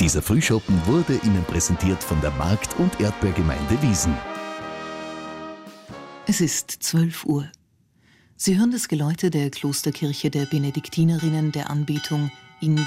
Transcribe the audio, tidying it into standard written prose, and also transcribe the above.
Dieser Frühschoppen wurde Ihnen präsentiert von der Markt- und Erdbeergemeinde Wiesen. Es ist 12 Uhr. Sie hören das Geläute der Klosterkirche der Benediktinerinnen der Anbetung in